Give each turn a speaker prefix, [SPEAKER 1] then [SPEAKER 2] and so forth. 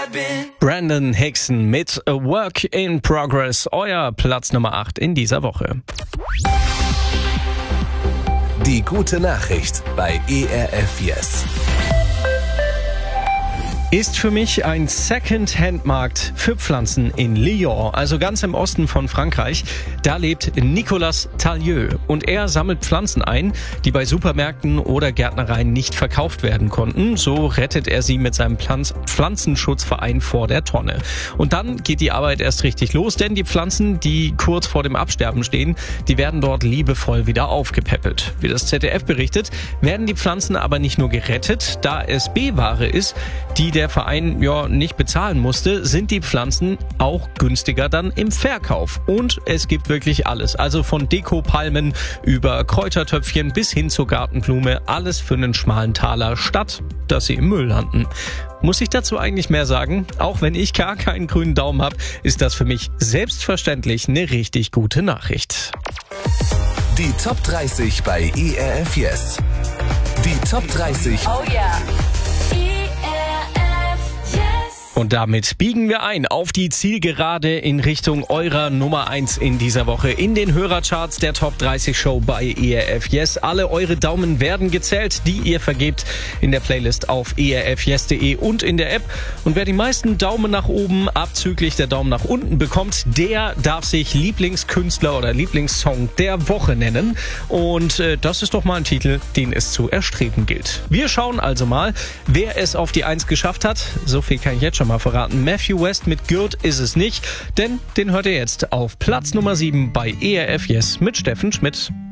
[SPEAKER 1] Brandon Hickson mit A Work in Progress, euer Platz Nummer 8 in dieser Woche.
[SPEAKER 2] Die gute Nachricht bei ERF Yes.
[SPEAKER 1] Ist für mich ein Second-Hand-Markt für Pflanzen in Lyon, also ganz im Osten von Frankreich. Da lebt Nicolas Tallieu und er sammelt Pflanzen ein, die bei Supermärkten oder Gärtnereien nicht verkauft werden konnten. So rettet er sie mit seinem Pflanzenschutzverein vor der Tonne. Und dann geht die Arbeit erst richtig los, denn die Pflanzen, die kurz vor dem Absterben stehen, die werden dort liebevoll wieder aufgepäppelt. Wie das ZDF berichtet, werden die Pflanzen aber nicht nur gerettet, da es B-Ware ist, die der Verein nicht bezahlen musste, sind die Pflanzen auch günstiger dann im Verkauf. Und es gibt wirklich alles. Also von Dekopalmen über Kräutertöpfchen bis hin zur Gartenblume. Alles für einen schmalen Taler, statt dass sie im Müll landen. Muss ich dazu eigentlich mehr sagen? Auch wenn ich gar keinen grünen Daumen habe, ist das für mich selbstverständlich eine richtig gute Nachricht.
[SPEAKER 2] Die Top 30 bei ERF Yes. Die Top 30.
[SPEAKER 3] Oh yeah.
[SPEAKER 1] Und damit biegen wir ein auf die Zielgerade in Richtung eurer Nummer 1 in dieser Woche in den Hörercharts der Top 30 Show bei ERF Yes. Alle eure Daumen werden gezählt, die ihr vergebt in der Playlist auf erfyes.de und in der App. Und wer die meisten Daumen nach oben abzüglich der Daumen nach unten bekommt, der darf sich Lieblingskünstler oder Lieblingssong der Woche nennen. Und das ist doch mal ein Titel, den es zu erstreben gilt. Wir schauen also mal, wer es auf die 1 geschafft hat. So viel kann ich jetzt schon mal verraten. Matthew West mit Good ist es nicht, denn den hört ihr jetzt auf Platz Nummer 7 bei ERF Yes mit Steffen Schmidt.